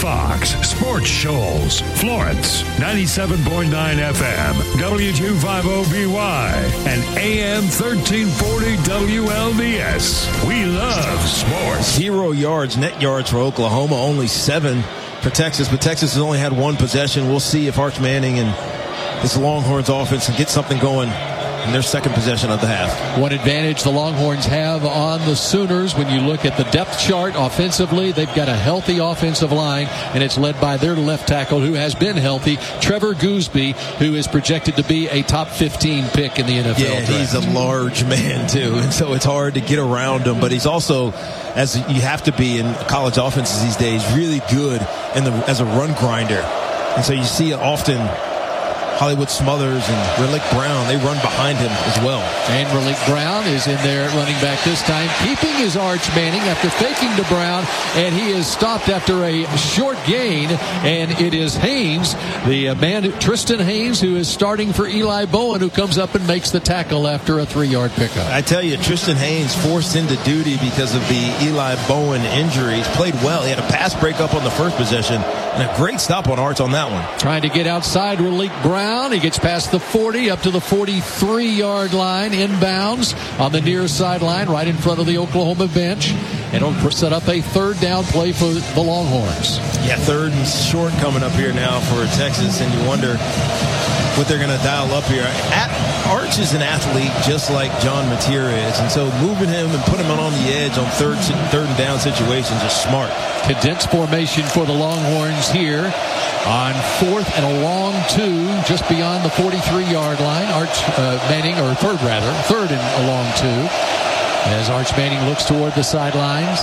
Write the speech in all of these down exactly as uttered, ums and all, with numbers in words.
Fox Sports Shoals, Florence, ninety-seven point nine F M, W two fifty B Y, and A M thirteen forty W L D S. We love sports. Zero yards, net yards for Oklahoma, only seven for Texas, but Texas has only had one possession. We'll see if Arch Manning and this Longhorns offense can get something going in their second possession of the half. One advantage the Longhorns have on the Sooners, when you look at the depth chart offensively, they've got a healthy offensive line, and it's led by their left tackle, who has been healthy, Trevor Gooseby, who is projected to be a top fifteen pick in the N F L Yeah, draft. He's a large man, too, and so it's hard to get around him, but he's also, as you have to be in college offenses these days, really good in the, as a run grinder. And so you see it often. Hollywood Smothers and Relic Brown, they run behind him as well. And Relic Brown is in there at running back this time, keeping his Arch Manning after faking to Brown, and he is stopped after a short gain, and it is Haynes, the man, Tristan Haynes, who is starting for Eli Bowen, who comes up and makes the tackle after a three-yard pickup. I tell you, Tristan Haynes forced into duty because of the Eli Bowen injury. He's played well. He had a pass breakup on the first possession, and a great stop on Arch on that one. Trying to get outside Relic Brown. He gets past the forty, up to the forty-three-yard line, inbounds on the near sideline, right in front of the Oklahoma bench. And it'll set up a third down play for the Longhorns. Yeah, third and short coming up here now for Texas, and you wonder what they're going to dial up here. At, Arch is an athlete just like John Mateer is, and so moving him and putting him on the edge on third, third and down situations is smart. Condensed formation for the Longhorns here on fourth and a long two, just beyond the forty-three-yard line. Arch uh, Manning, or third rather, third and a long two, as Arch Manning looks toward the sidelines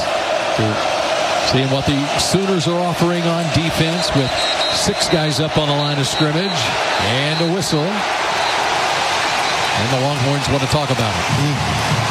to seeing what the Sooners are offering on defense, with six guys up on the line of scrimmage and a whistle. And the Longhorns want to talk about it. Mm.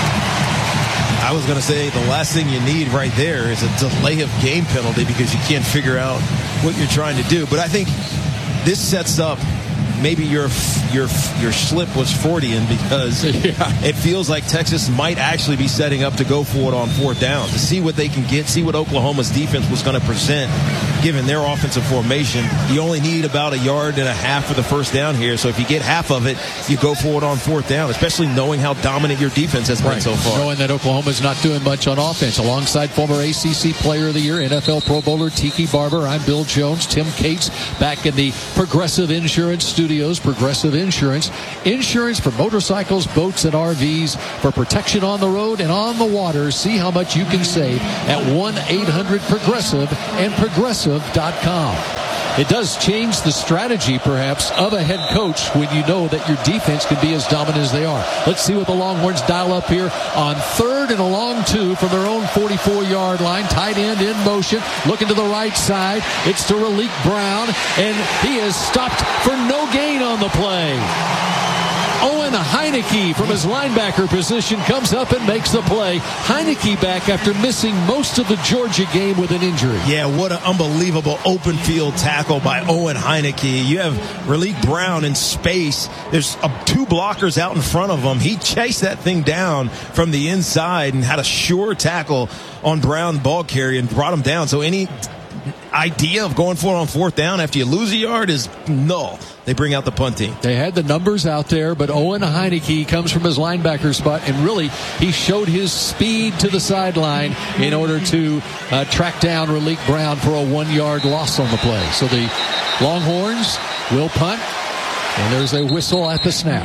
I was going to say the last thing you need right there is a delay of game penalty, because you can't figure out what you're trying to do. But I think this sets up maybe your your your slip was Fortean, because yeah. It feels like Texas might actually be setting up to go for it on fourth down, to see what they can get, see what Oklahoma's defense was going to present given their offensive formation. You only need about a yard and a half for the first down here, so if you get half of it, you go for it on fourth down, especially knowing how dominant your defense has been right. so far. Knowing that Oklahoma's not doing much on offense. Alongside former A C C Player of the Year, N F L Pro Bowler Tiki Barber, I'm Bill Jones. Tim Cates back in the Progressive Insurance Studios. Progressive Insurance. Insurance for motorcycles, boats, and R Vs, for protection on the road and on the water. See how much you can save at one eight hundred progressive and progressive dot com. It does change the strategy, perhaps, of a head coach when you know that your defense can be as dominant as they are. Let's see what the Longhorns dial up here on third and a long two from their own forty-four-yard line. Tight end in motion, looking to the right side. It's to Relic Brown, and he is stopped for no gain on the play. Owen Heineke from his linebacker position comes up and makes the play. Heineke back after missing most of the Georgia game with an injury. Yeah, what an unbelievable open field tackle by Owen Heineke. You have Relic Brown in space. There's uh, two blockers out in front of him. He chased that thing down from the inside and had a sure tackle on Brown ball carrier and brought him down. So any idea of going for it on fourth down after you lose a yard is null. They bring out the punt team. They had the numbers out there, but Owen Heineke comes from his linebacker spot, and really he showed his speed to the sideline in order to uh, track down Relic Brown for a one-yard loss on the play. So the Longhorns will punt, and there's a whistle at the snap.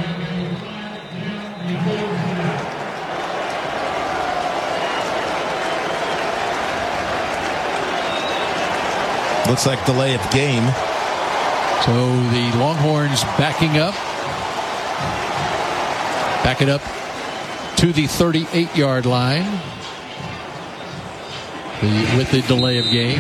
Looks like delay of game. So the Longhorns backing up. Back it up to the thirty-eight-yard line the, with the delay of game.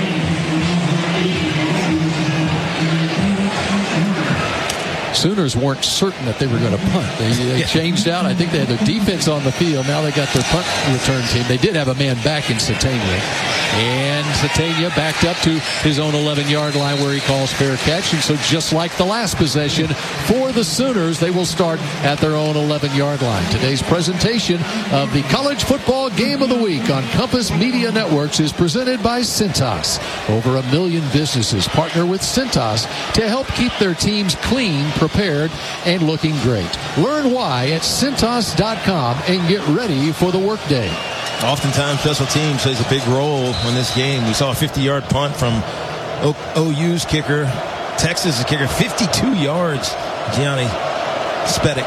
Sooners weren't certain that they were going to punt. They, they yeah. changed out. I think they had their defense on the field. Now they got their punt return team. They did have a man back in Satania. And Sategna backed up to his own eleven-yard line where he calls fair catch. And so just like the last possession for the Sooners, they will start at their own eleven-yard line. Today's presentation of the College Football Game of the Week on Compass Media Networks is presented by Cintas. Over a million businesses partner with Cintas to help keep their teams clean, prepared, and looking great. Learn why at Cintas dot com and get ready for the workday. Oftentimes, special teams plays a big role in this game. We saw a fifty-yard punt from O U's kicker. Texas' kicker, fifty-two yards. Gianni Spedic.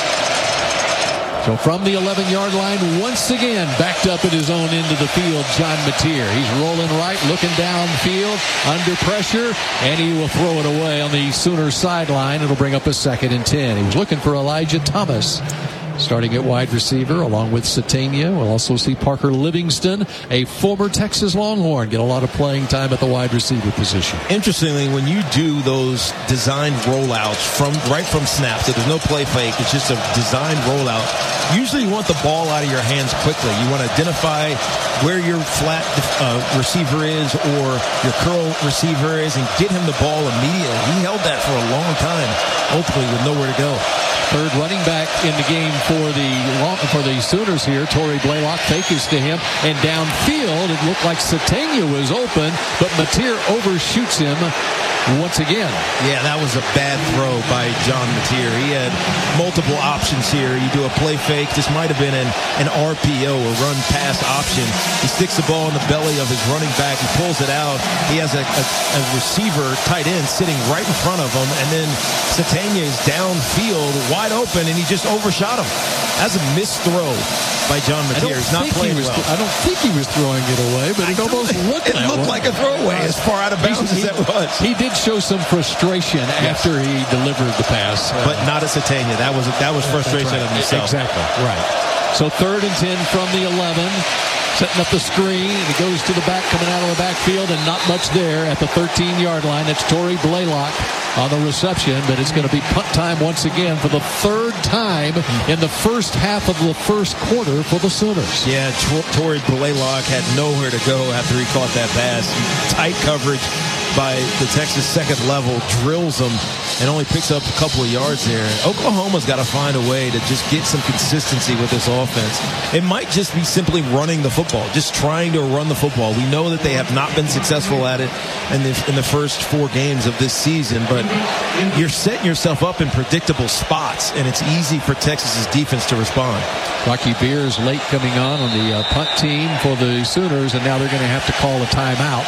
So from the eleven-yard line, once again, backed up at his own end of the field, John Mateer. He's rolling right, looking downfield, under pressure, and he will throw it away on the Sooners sideline. It'll bring up a second and ten. He was looking for Elijah Thomas, starting at wide receiver, along with Sategna. We'll also see Parker Livingston, a former Texas Longhorn, get a lot of playing time at the wide receiver position. Interestingly, when you do those designed rollouts from right from snap, so there's no play fake, it's just a designed rollout, usually you want the ball out of your hands quickly. You want to identify where your flat uh, receiver is or your curl receiver is and get him the ball immediately. He held that for a long time, ultimately with nowhere to go. Third running back in the game for the for the Sooners here. Torrey Blaylock fakes to him, and downfield it looked like Sategna was open, but Mateer overshoots him once again. Yeah, that was a bad throw by John Mateer. He had multiple options here. You do a play fake. This might have been an, an R P O, a run pass option. He sticks the ball in the belly of his running back. He pulls it out. He has a, a, a receiver, tight end, sitting right in front of him, and then Sategna is downfield, wide open, and he just overshot him. That's a missed throw by John Mateer. He's not playing he was, well. I don't think he was throwing it away, but it I almost looked It looked like a throwaway as far out of bounds as that was. He did show some frustration yes. after he delivered the pass. But not at Sategna. That was, that was frustration right. of himself. Exactly. Right. So third and ten from the eleven. Setting up the screen, and he goes to the back, coming out of the backfield, and not much there at the thirteen-yard line. It's Torrey Blaylock on the reception, but it's going to be punt time once again for the third time in the first half of the first quarter for the Sooners. Yeah, Torrey Blaylock had nowhere to go after he caught that pass. Tight coverage by the Texas second level, drills them, and only picks up a couple of yards there. Oklahoma's got to find a way to just get some consistency with this offense. It might just be simply running the football, just trying to run the football. We know that they have not been successful at it in the, in the first four games of this season, but you're setting yourself up in predictable spots, and it's easy for Texas's defense to respond. Rocky Beers late coming on on the uh, punt team for the Sooners, and now they're going to have to call a timeout.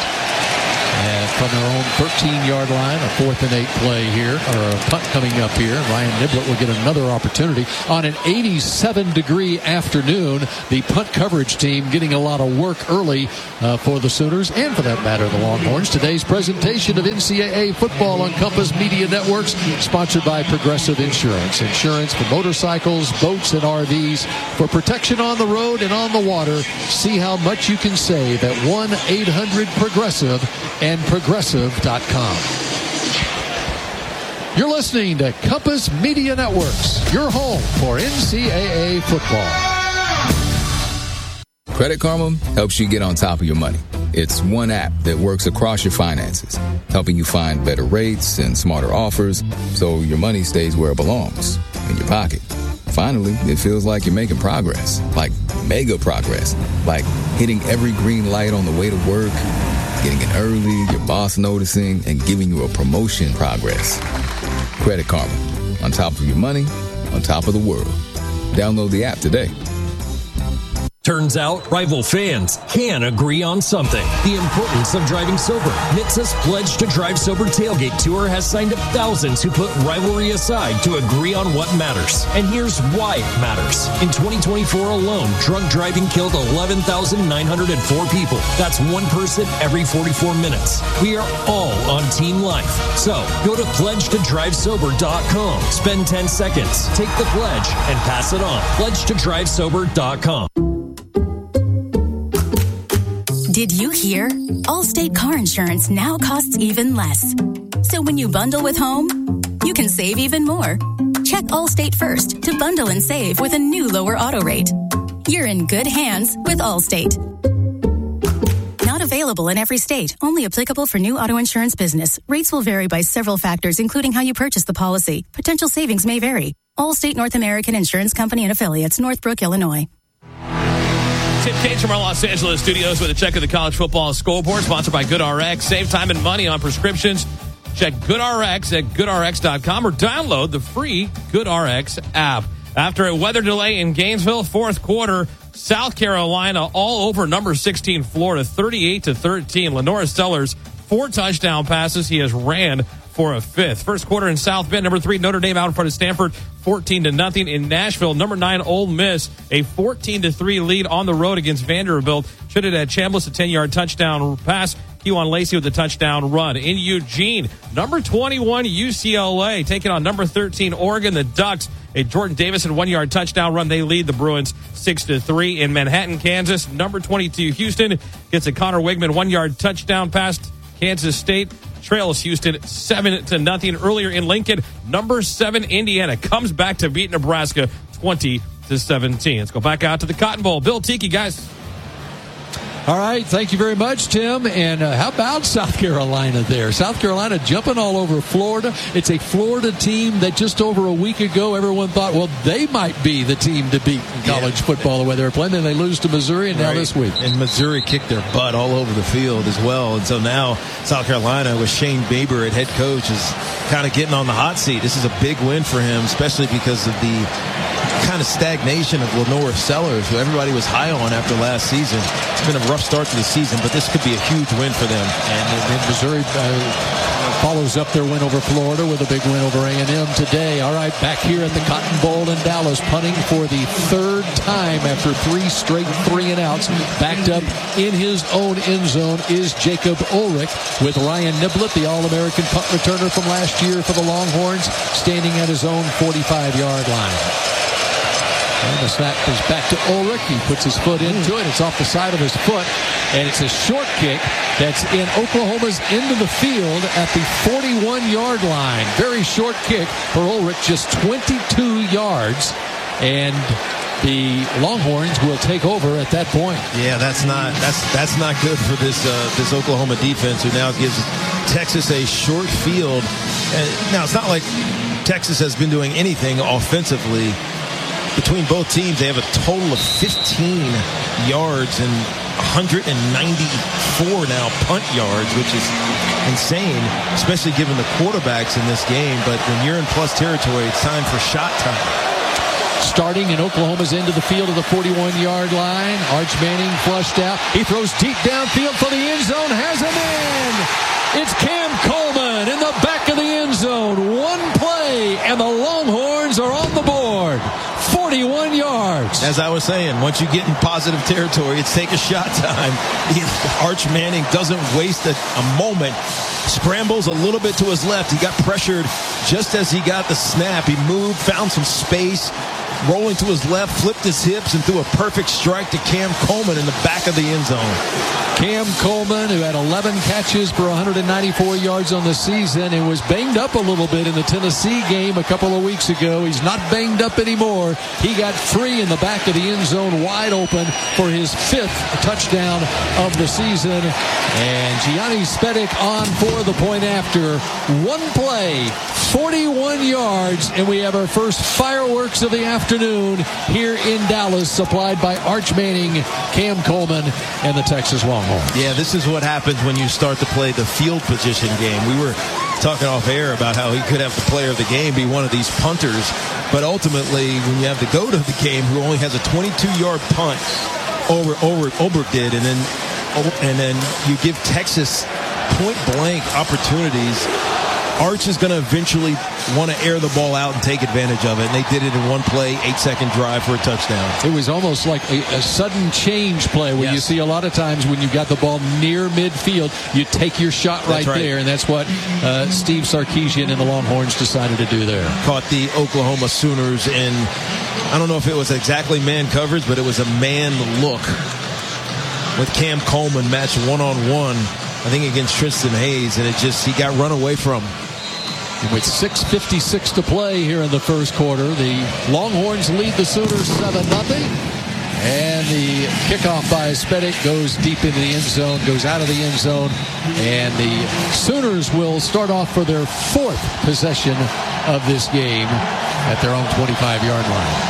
And from their own thirteen-yard line, a fourth and eight play here, or a punt coming up here. Ryan Niblett will get another opportunity on an eighty-seven degree afternoon. The punt coverage team getting a lot of work early uh, for the Sooners, and for that matter, the Longhorns. Today's presentation of N C double A football on Compass Media Networks, sponsored by Progressive Insurance. Insurance for motorcycles, boats, and R Vs for protection on the road and on the water. See how much you can save at one eight hundred progressive and progressive dot com. You're listening to Compass Media Networks, your home for N C double A football. Credit Karma helps you get on top of your money. It's one app that works across your finances, helping you find better rates and smarter offers so your money stays where it belongs, in your pocket. Finally, it feels like you're making progress, like mega progress, like hitting every green light on the way to work, getting in early, your boss noticing, and giving you a promotion progress. Credit Karma. On top of your money, on top of the world. Download the app today. Turns out, rival fans can agree on something. The importance of driving sober. N H T S A's Pledge to Drive Sober Tailgate Tour has signed up thousands who put rivalry aside to agree on what matters. And here's why it matters. In twenty twenty-four alone, drunk driving killed eleven thousand nine hundred four people. That's one person every forty-four minutes. We are all on Team Life. So, go to pledge to drive sober dot com. Spend ten seconds, take the pledge, and pass it on. pledge to drive sober dot com. Did you hear? Allstate car insurance now costs even less. So when you bundle with home, you can save even more. Check Allstate first to bundle and save with a new lower auto rate. You're in good hands with Allstate. Not available. available in every state. Only applicable for new auto insurance business. Rates will vary by several factors, including how you purchase the policy. Potential savings may vary. Allstate North American Insurance Company and affiliates, Northbrook, Illinois. Tim Cates from our Los Angeles studios with a check of the college football scoreboard, sponsored by GoodRx. Save time and money on prescriptions. Check GoodRx at good r x dot com or download the free GoodRx app. After a weather delay in Gainesville, fourth quarter, South Carolina all over number sixteen Florida, thirty-eight to thirteen. Lenora Sellers, four touchdown passes. He has ran for a fifth. First quarter in South Bend, number three, Notre Dame out in front of Stanford, fourteen to nothing. In Nashville, number nine, Ole Miss, a fourteen to three lead on the road against Vanderbilt. Trinidad Chambliss, a ten-yard touchdown pass. Kewan Lacey with the touchdown run. In Eugene, number twenty-one, U C L A, taking on number thirteen, Oregon. The Ducks, a Jordan Davison one-yard touchdown run. They lead the Bruins six to three. In Manhattan, Kansas, number twenty-two, Houston, gets a Connor Wigman one-yard touchdown pass. Kansas State trails Houston seven to nothing. Earlier in Lincoln, number seven, Indiana, comes back to beat Nebraska twenty to seventeen. Let's go back out to the Cotton Bowl. Bill Tiki, guys. All right, thank you very much, Tim. And uh, how about South Carolina there? South Carolina jumping all over Florida. It's a Florida team that just over a week ago, everyone thought, well, they might be the team to beat in college yeah. football the way they were playing. Then they lose to Missouri, and right. now this week. And Missouri kicked their butt all over the field as well. And so now South Carolina with Shane Baber at head coach is kind of getting on the hot seat. This is a big win for him, especially because of the kind of stagnation of Lenora Sellers, who everybody was high on after last season. It's been a rough start to the season, but this could be a huge win for them. And then Missouri uh, follows up their win over Florida with a big win over A and M today. All right, back here at the Cotton Bowl in Dallas, punting for the third time after three straight three and outs. Backed up in his own end zone is Jacob Ulrich, with Ryan Niblett, the All-American punt returner from last year for the Longhorns, standing at his own forty-five-yard line. And the snap is back to Ulrich. He puts his foot into it. It's off the side of his foot. And it's a short kick that's in Oklahoma's end of the field at the forty-one-yard line. Very short kick for Ulrich, just twenty-two yards. And the Longhorns will take over at that point. Yeah, that's not that's that's not good for this uh, this Oklahoma defense, who now gives Texas a short field. And now, it's not like Texas has been doing anything offensively. Between both teams, they have a total of fifteen yards and one hundred ninety-four now punt yards, which is insane, especially given the quarterbacks in this game. But when you're in plus territory, it's time for shot time. Starting in Oklahoma's end of the field at the forty-one-yard line, Arch Manning flushed out. He throws deep downfield for the end zone, has him in. It's Cam Coleman in the back of the end zone. One play, and the Longhorns are on the board. forty-one yards. As I was saying, once you get in positive territory, it's take a shot time. Arch Manning doesn't waste a, a moment. Scrambles a little bit to his left. He got pressured just as he got the snap. He moved, found some space, rolling to his left, flipped his hips, and threw a perfect strike to Cam Coleman in the back of the end zone. Cam Coleman, who had eleven catches for one hundred ninety-four yards on the season and was banged up a little bit in the Tennessee game a couple of weeks ago. He's not banged up anymore. He got free in the back of the end zone, wide open for his fifth touchdown of the season. And Gianni Spedic on for the point after. One play, forty-one yards, and we have our first fireworks of the afternoon here in Dallas, supplied by Arch Manning, Cam Coleman, and the Texas Longhorns. Yeah, this is what happens when you start to play the field position game. We were talking off air about how he could have the player of the game be one of these punters, but ultimately when you have the goat of the game who only has a twenty-two-yard punt over over Ulrich did, and then and then you give Texas point blank opportunities, Arch is going to eventually want to air the ball out and take advantage of it. And they did it in one play, eight-second drive for a touchdown. It was almost like a, a sudden change play where yes. you see a lot of times when you've got the ball near midfield, you take your shot right, right. there. And that's what uh, Steve Sarkisian and the Longhorns decided to do there. Caught the Oklahoma Sooners in, I don't know if it was exactly man coverage, but it was a man look with Cam Coleman matched one-on-one, I think against Tristan Hayes, and it just, he got run away from. With six fifty-six to play here in the first quarter, the Longhorns lead the Sooners seven nothing. And the kickoff by Spedic goes deep into the end zone, goes out of the end zone, and the Sooners will start off for their fourth possession of this game at their own twenty-five-yard line.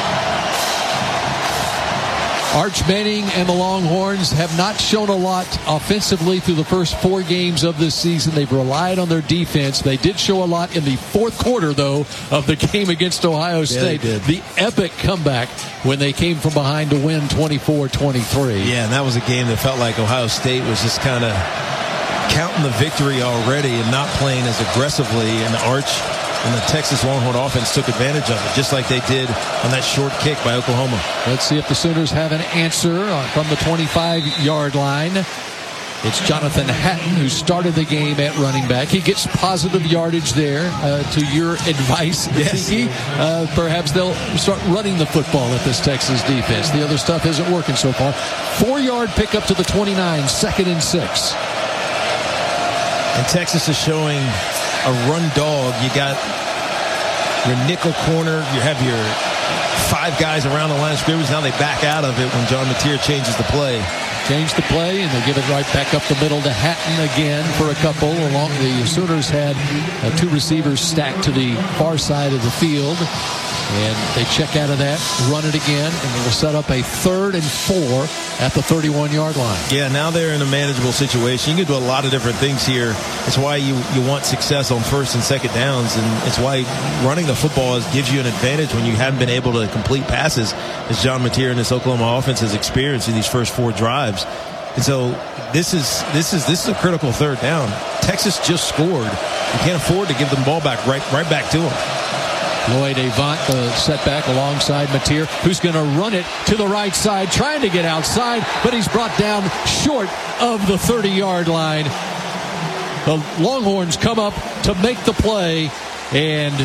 Arch Manning and the Longhorns have not shown a lot offensively through the first four games of this season. They've relied on their defense. They did show a lot in the fourth quarter, though, of the game against Ohio State. Yeah, the epic comeback when they came from behind to win twenty-four twenty-three. Yeah, and that was a game that felt like Ohio State was just kind of counting the victory already and not playing as aggressively. And Arch and the Texas Longhorn offense took advantage of it, just like they did on that short kick by Oklahoma. Let's see if the Sooners have an answer from the twenty-five-yard line. It's Jonathan Hatton who started the game at running back. He gets positive yardage there. Uh, to your advice, yes. Tiki, uh, perhaps they'll start running the football at this Texas defense. The other stuff isn't working so far. Four-yard pickup to the twenty-nine, second and six. And Texas is showing a run dog. You got your nickel corner. You have your five guys around the line of scrimmage. Now they back out of it when John Mateer changes the play. Change the play, and they give it right back up the middle to Hatton again for a couple. Along the Sooners had uh, two receivers stacked to the far side of the field. And they check out of that, run it again, and they will set up a third and four at the thirty-one-yard line. Yeah, now they're in a manageable situation. You can do a lot of different things here. It's why you, you want success on first and second downs, and it's why running the football is, gives you an advantage when you haven't been able to complete passes, as John Mateer and this Oklahoma offense has experienced in these first four drives. And so this is this is this is a critical third down. Texas just scored. You can't afford to give them the ball back right right back to them. Lloyd Avant, the setback alongside Mateer, who's going to run it to the right side, trying to get outside, but he's brought down short of the thirty-yard line. The Longhorns come up to make the play, and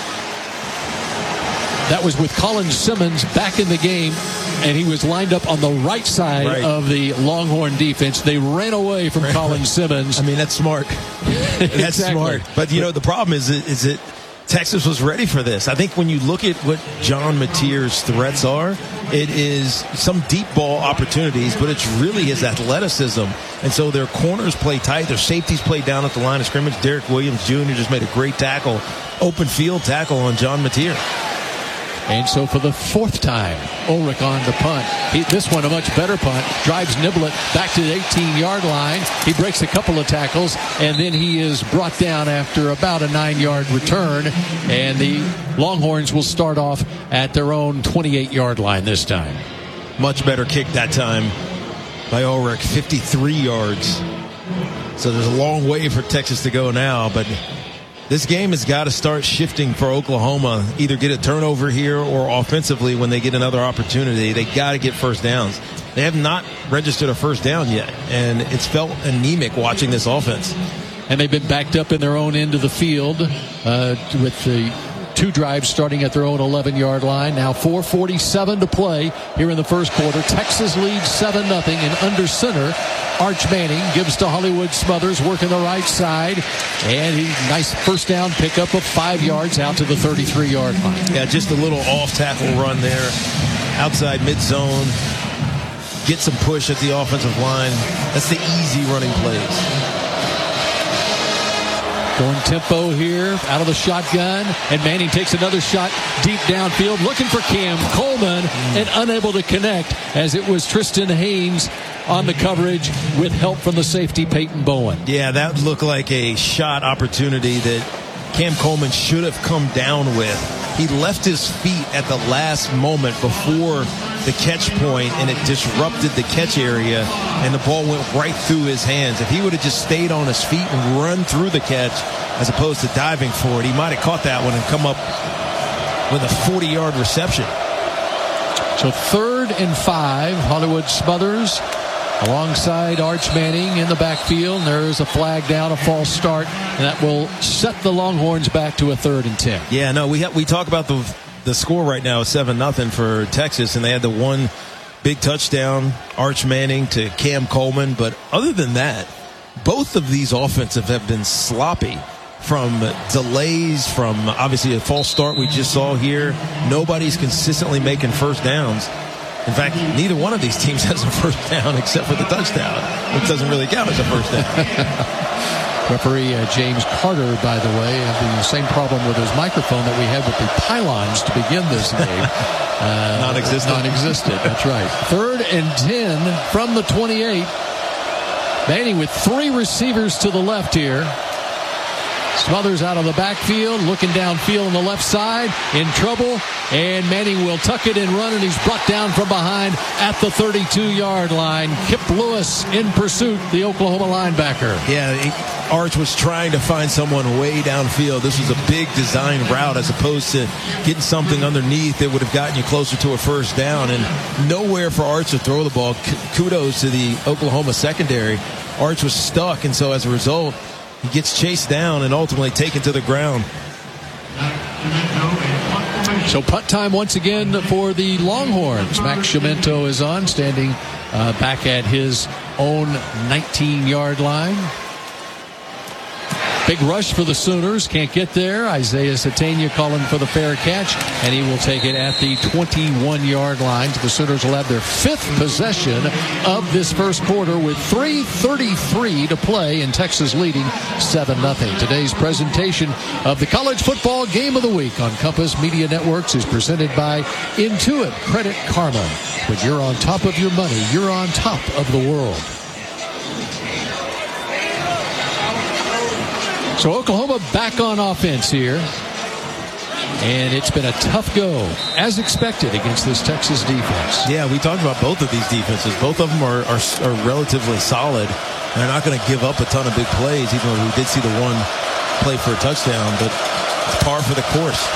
that was with Colin Simmons back in the game, and he was lined up on the right side right. of the Longhorn defense. They ran away from right. Colin Simmons. I mean, that's smart. That's exactly. smart. But, you know, the problem is, is it Texas was ready for this. I think when you look at what John Mateer's threats are, it is some deep ball opportunities, but it's really his athleticism. And so their corners play tight. Their safeties play down at the line of scrimmage. Derek Williams Junior just made a great tackle, open field tackle on John Mateer. And so for the fourth time, Ulrich on the punt. He, this one a much better punt. Drives Niblett back to the eighteen-yard line. He breaks a couple of tackles, and then he is brought down after about a nine-yard return. And the Longhorns will start off at their own twenty-eight-yard line this time. Much better kick that time by Ulrich, fifty-three yards. So there's a long way for Texas to go now, but this game has got to start shifting for Oklahoma. Either get a turnover here or offensively when they get another opportunity. They got to get first downs. They have not registered a first down yet, and it's felt anemic watching this offense. And they've been backed up in their own end of the field uh, with the two drives starting at their own eleven-yard line. Now four forty-seven to play here in the first quarter. Texas leads seven nothing, and under center, Arch Manning gives to Hollywood Smothers, working the right side, and he nice first down pickup of five yards out to the thirty-three-yard line. Yeah, just a little off-tackle run there, outside mid-zone. Get some push at the offensive line. That's the easy running plays. Going tempo here, out of the shotgun, and Manning takes another shot deep downfield, looking for Cam Coleman, mm. and unable to connect, as it was Tristan Haynes on the coverage with help from the safety Peyton Bowen. Yeah, that looked like a shot opportunity that Cam Coleman should have come down with. He left his feet at the last moment before the catch point, and it disrupted the catch area, and the ball went right through his hands. If he would have just stayed on his feet and run through the catch as opposed to diving for it, he might have caught that one and come up with a forty-yard reception. So third and five, Hollywood Smothers alongside Arch Manning in the backfield. And there's a flag down, a false start, and that will set the Longhorns back to a third and ten. Yeah, no, we ha- we talk about the the score right now is seven nothing for Texas, and they had the one big touchdown, Arch Manning to Cam Coleman. But other than that, both of these offensive have been sloppy, from delays, from obviously a false start we just saw here. Nobody's consistently making first downs. In fact, neither one of these teams has a first down except for the touchdown, which doesn't really count as a first down. Referee uh, James Carter, by the way, having the same problem with his microphone that we had with the pylons to begin this game. Uh, non-existent. Non-existent, that's right. Third and ten from the twenty-eight. Manning with three receivers to the left here. Smothers out of the backfield, looking downfield on the left side, in trouble, and Manning will tuck it and run, and he's brought down from behind at the thirty-two-yard line. Kip Lewis in pursuit, the Oklahoma linebacker. Yeah, he, Arch was trying to find someone way downfield. This was a big design route as opposed to getting something underneath that would have gotten you closer to a first down, and nowhere for Arch to throw the ball. Kudos to the Oklahoma secondary. Arch was stuck, and so as a result, he gets chased down and ultimately taken to the ground. So punt time once again for the Longhorns. Max Chiamento is on, standing uh, back at his own nineteen-yard line. Big rush for the Sooners. Can't get there. Isaiah Satania calling for the fair catch, and he will take it at the twenty-one-yard line. The Sooners will have their fifth possession of this first quarter with three thirty-three to play, and Texas leading seven nothing. Today's presentation of the College Football Game of the Week on Compass Media Networks is presented by Intuit Credit Karma. When you're on top of your money, you're on top of the world. So Oklahoma back on offense here. And it's been a tough go, as expected, against this Texas defense. Yeah, we talked about both of these defenses. Both of them are, are, are relatively solid. They're not going to give up a ton of big plays, even though we did see the one play for a touchdown. But it's par for the course.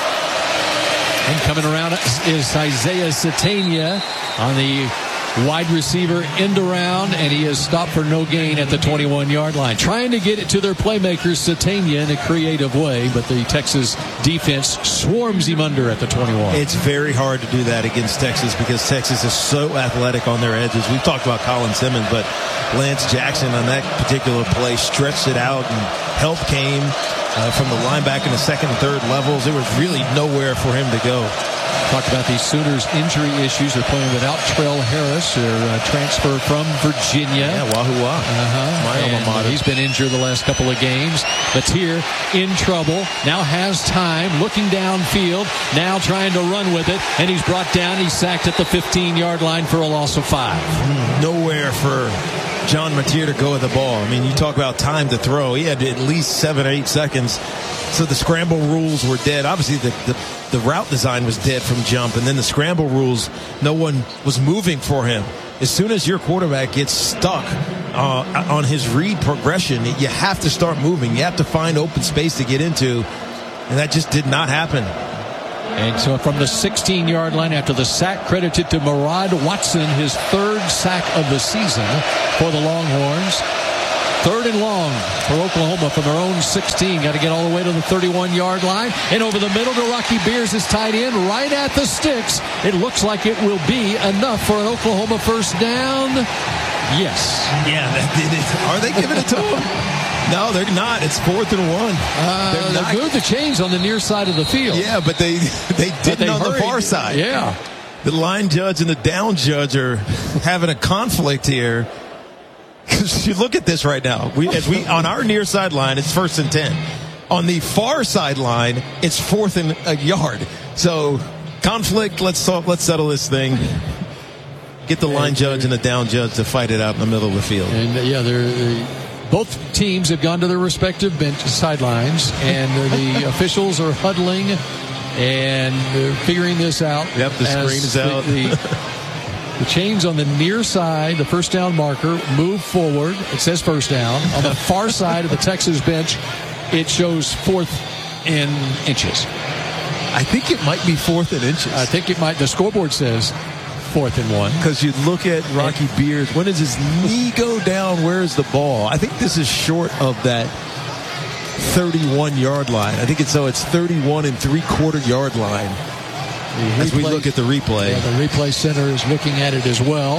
And coming around is Isaiah Satania on the wide receiver end around, and he is stopped for no gain at the twenty-one-yard line. Trying to get it to their playmakers, Satania, in a creative way, but the Texas defense swarms him under at the twenty-one. It's very hard to do that against Texas because Texas is so athletic on their edges. We've talked about Colin Simmons, but Lance Jackson on that particular play stretched it out, and help came uh, from the linebacker in the second and third levels. There was really nowhere for him to go. Talked about these Sooners injury issues. They're playing without Trell Harris, their uh, transfer from Virginia. Yeah, Wahoo Wah. Uh-huh. My alma mater. He's been injured the last couple of games. Batir in trouble. Now has time, looking downfield. Now trying to run with it. And he's brought down. He's sacked at the fifteen-yard line for a loss of five. Nowhere for John Batir to go with the ball. I mean, you talk about time to throw. He had at least seven or eight seconds. So the scramble rules were dead. Obviously, the, the, the route design was dead from jump. And then the scramble rules, no one was moving for him. As soon as your quarterback gets stuck uh, on his read progression, you have to start moving. You have to find open space to get into. And that just did not happen. And so from the sixteen-yard line after the sack, credited to Murad Watson, his third sack of the season for the Longhorns. Third and long for Oklahoma from their own sixteen. Got to get all the way to the thirty-one-yard line. And over the middle to Rocky Beers, is tied in right at the sticks. It looks like it will be enough for an Oklahoma first down. Yes. Yeah, are they giving it to him? No, they're not. It's fourth and one. Uh, they're they not. moved the chains on the near side of the field. Yeah, but they they didn't they on hurried. the far side. Yeah. The line judge and the down judge are having a conflict here. Because you look at this right now. We, as we on our near sideline, it's first and ten. On the far sideline, it's fourth and a yard. So conflict. Let's solve, let's settle this thing. Get the line judge and the down judge to fight it out in the middle of the field. And uh, yeah, they're. Uh, Both teams have gone to their respective bench sidelines, and the officials are huddling and they're figuring this out. Yep, the screen is the, out. The, the chains on the near side, the first down marker, move forward. It says first down. On the far side of the Texas bench, it shows fourth in inches. I think it might be fourth in inches. I think it might. The scoreboard says fourth and one. Because you look at Rocky Beers, when does his knee go down? Where's the ball? I think this is short of that thirty-one-yard line. I think it's so it's thirty-one and three-quarter yard line as we look at the replay. Yeah, the replay center is looking at it as well.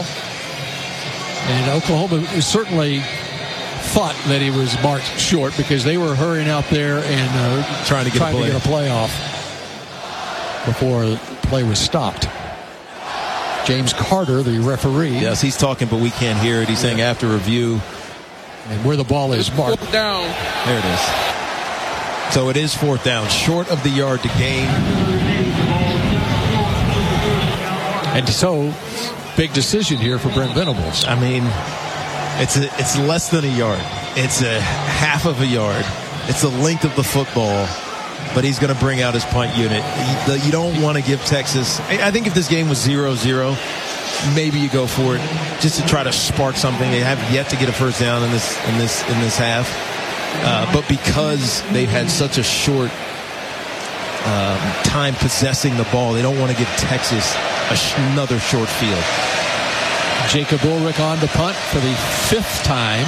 And Oklahoma certainly thought that he was marked short because they were hurrying out there and uh, trying to get trying a play. to get a play off before the play was stopped. James Carter, the referee. Yes, he's talking, but we can't hear it. He's saying after review. And where the ball is marked. Fourth down. There it is. So it is fourth down, short of the yard to gain. And so, big decision here for Brent Venables. I mean, it's a, it's less than a yard. It's a half of a yard. It's the length of the football. But he's going to bring out his punt unit. You don't want to give Texas. I think if this game was zero zero, maybe you go for it just to try to spark something. They have yet to get a first down in this in this in this half. Uh, but because they've had such a short um, time possessing the ball, they don't want to give Texas a sh- another short field. Jacob Ulrich on to punt for the fifth time.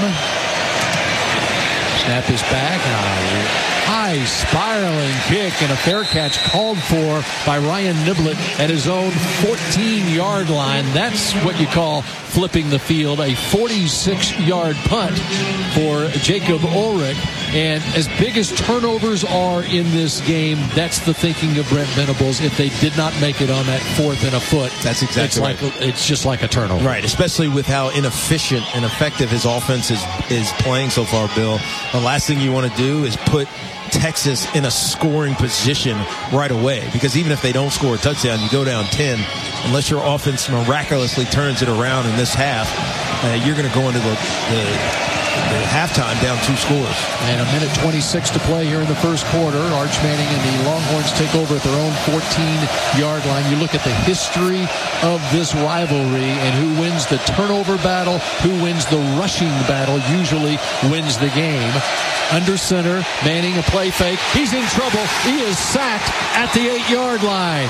Snap is back. Uh, high spiraling kick and a fair catch called for by Ryan Niblett at his own fourteen-yard line. That's what you call flipping the field. A forty-six-yard punt for Jacob Ulrich. And as big as turnovers are in this game, that's the thinking of Brent Venables. If they did not make it on that fourth and a foot, that's exactly it's right. Like, it's just like a turnover. Right, especially with how inefficient and effective his offense is, is playing so far, Bill. The last thing you want to do is put Texas in a scoring position right away, because even if they don't score a touchdown, you go down ten, unless your offense miraculously turns it around in this half, uh, you're going to go into the, the, the halftime down two scores. And a minute twenty-six to play here in the first quarter. Arch Manning and the Longhorns take over at their own fourteen-yard line. You look at the history of this rivalry and who wins the turnover battle, who wins the rushing battle, usually wins the game. Under center, Manning a play fake. He's in trouble. He is sacked at the eight-yard line.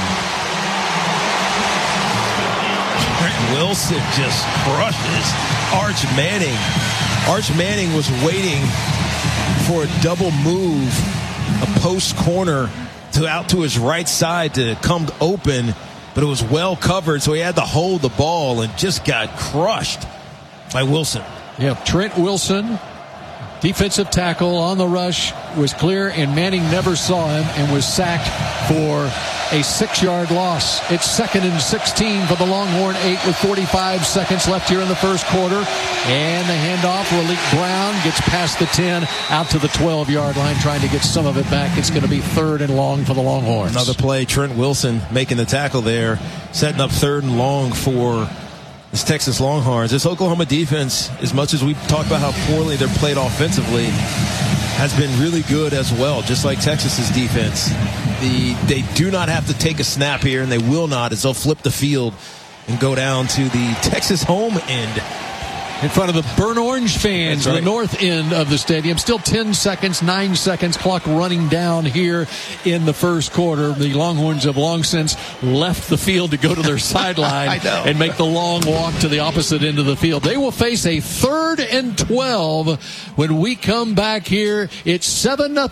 Trent Wilson just crushes Arch Manning. Arch Manning was waiting for a double move, a post corner to out to his right side to come open, but it was well covered, so he had to hold the ball and just got crushed by Wilson. Yeah, Trent Wilson, defensive tackle on the rush, was clear, and Manning never saw him and was sacked for a six-yard loss. It's second and sixteen for the Longhorn eight with forty-five seconds left here in the first quarter. And the handoff, Raleek Brown gets past the ten, out to the twelve-yard line, trying to get some of it back. It's going to be third and long for the Longhorns. Another play, Trent Wilson making the tackle there, setting up third and long for this Texas Longhorns. This Oklahoma defense, as much as we talk about how poorly they're played offensively, has been really good as well, just like Texas's defense. The they do not have to take a snap here, and they will not, as they'll flip the field and go down to the Texas home end. In front of the Burn Orange fans, right. The north end of the stadium. Still ten seconds, nine seconds, clock running down here in the first quarter. The Longhorns have long since left the field to go to their sideline and make the long walk to the opposite end of the field. They will face a third and twelve when we come back here. It's seven nothing.